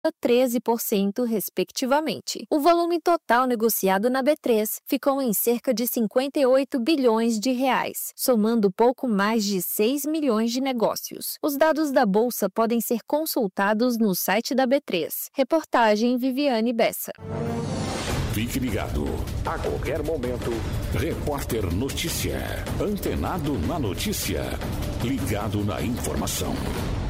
13%, respectivamente. O volume total negociado na B3 ficou em cerca de 58 bilhões de reais, somando pouco mais de 6 milhões de negócios. Os dados da bolsa podem ser consultados no site da B3. Reportagem Viviane Bessa. Fique ligado. A qualquer momento, Repórter Notícia. Antenado na notícia. Ligado na informação.